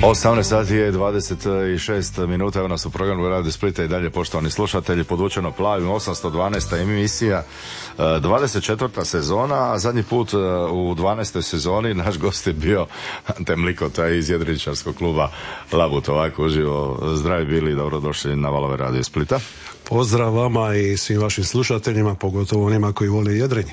18 sati je 26 minuta, evo nas u programu Radio Splita i dalje, poštovani slušatelji, podvučeno plavim, 812. emisija, 24. sezona, a zadnji put u 12. sezoni naš gost je bio Ante Mlikota iz jedriličarskog kluba Labut. Ovako uživo, zdravi bili, dobrodošli na valove Radio Splita. Pozdrav vama i svim vašim slušateljima, pogotovo onima koji vole jedrenje.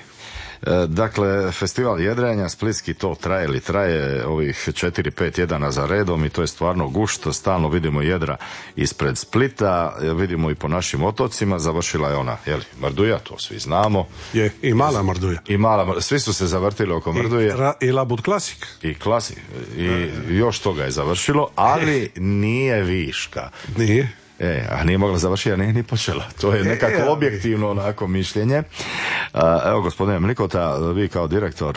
Dakle, festival jedrenja splitski to traje ovih 4-5 tjedana za redom i to je stvarno gušt, stalno vidimo jedra ispred Splita, vidimo i po našim otocima, završila je ona, Marduja, to svi znamo. Je, i mala Marduja. Svi su se zavrtili oko Marduje. I Labut Klasik. I Klasik. I još toga je završilo, ali nije viška. Nije. A nije mogla završiti, a nije ni počela. To je nekako objektivno onako mišljenje. Evo, gospodine Mlikota, vi kao direktor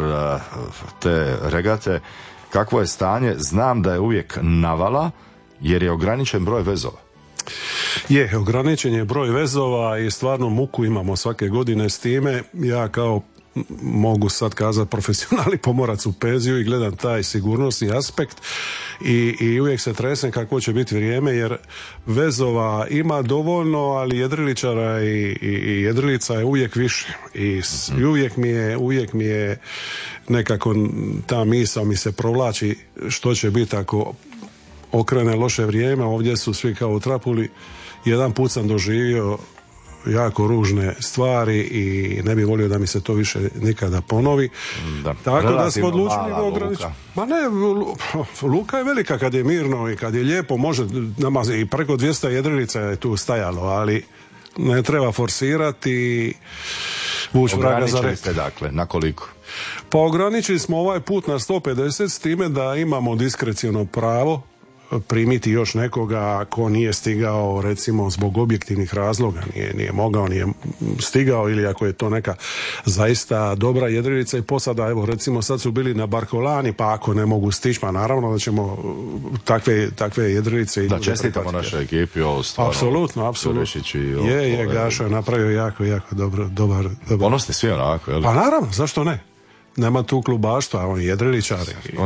te regate, kakvo je stanje? Znam da je uvijek navala, jer je ograničen broj vezova. Je, ograničen je broj vezova i stvarno muku imamo svake godine s time. Ja kao, mogu sad kazati, profesionalni pomorac u penziju i gledam taj sigurnosni aspekt i uvijek se tresem kako će biti vrijeme, jer vezova ima dovoljno, ali jedriličara i jedrilica je uvijek više i uvijek mi je nekako ta misao mi se provlači što će biti ako okrene loše vrijeme. Ovdje su svi kao u trapuli. Jedan put sam doživio jako ružne stvari i ne bih volio da mi se to više nikada ponovi. Tako da smo odlučili ograničiti. Ma ne, luka je velika kad je mirno i kad je lijepo, može nama i preko 200 jedrilica je tu stajalo, ali ne treba forsirati i vući vraga za rep. Ograničili ste dakle, na koliko? Pa ograničili smo ovaj put na 150 s time da imamo diskreciono pravo primiti još nekoga ko nije stigao, recimo zbog objektivnih razloga, nije mogao, nije stigao, ili ako je to neka zaista dobra jedrilica i posada, evo recimo sad su bili na Barkolani, pa ako ne mogu stići, pa naravno da ćemo takve jedrilice da čestitamo našoj ekipi ovo stvarno. Apsolutno. Je, Gašo je napravio jako dobar. Ponosni svi onako, je li? Pa naravno, zašto ne? Nema tu klubaštva, on je jedriličar.